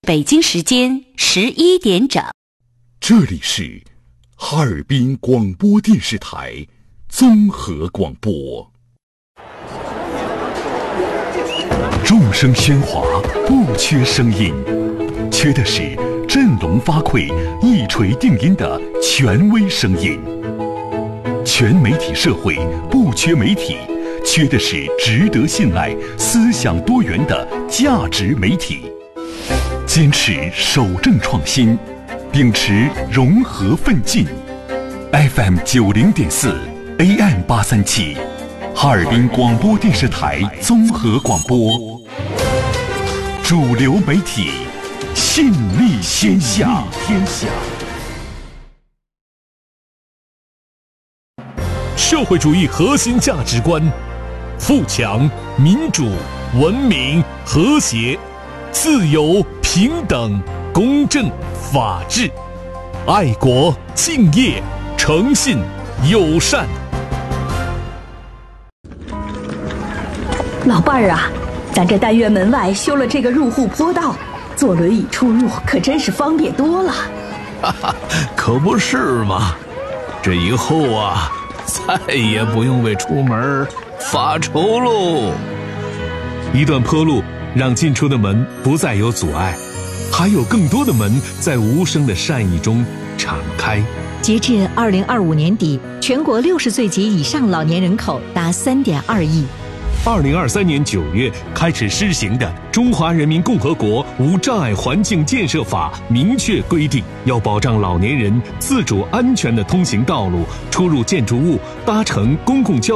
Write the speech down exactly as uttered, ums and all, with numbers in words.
北京时间十一点整。 这里是哈尔滨广播电视台综合广播。众声喧哗，不缺声音，缺的是振聋发聩、一锤定音的权威声音。全媒体社会不缺媒体，缺的是值得信赖、思想多元的价值媒体。坚持守正创新，秉持融合奋进。F M 九零点四 A M 八三七，哈尔滨广播电视台综合广播。主流媒体，信力天下。天下。 社会主义核心价值观：富强、民主、文明、和谐、自由、平等、公正、法治、爱国、敬业、诚信、友善。 老伴儿啊，咱这单元门外修了这个入户坡道，坐轮椅出入可真是方便多了。 哈哈，可不是嘛！这以后啊，再也不用为出门发愁喽。 一段坡路让进出的门不再有阻碍，还有更多的门在无声的善意中敞开。 截至二零二五年底，全国六十岁及以上老年人口达三点二亿。 二零二三年九月开始施行的《中华人民共和国无障碍环境建设法》明确规定，要保障老年人自主安全的通行道路、出入建筑物、搭乘公共交